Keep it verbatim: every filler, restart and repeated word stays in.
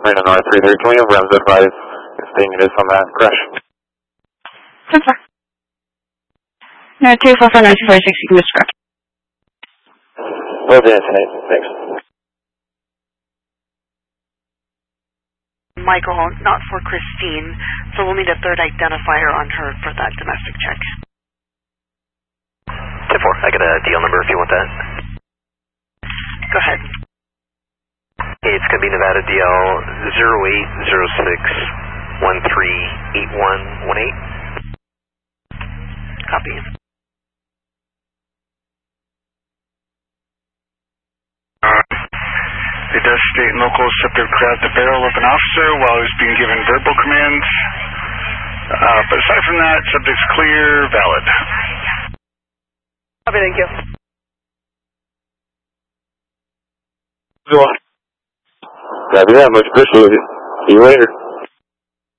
Marina North three three, can we have Rams advise if they need us on that crash? ten four. No, two four four nine two four six, you can describe. Well, yeah, tonight, thanks. Michael, not for Christine, so we'll need a third identifier on her for that domestic check. ten four, I got a D L number if you want that. Go ahead. It's going to be Nevada D L zero eight zero six one three eight one one eight. Copy. It does state and local subject grabbed the barrel of an officer while he was being given verbal commands. Uh, but aside from that, subject's clear, valid. Copy, thank you. Copy that, much appreciated. See you later.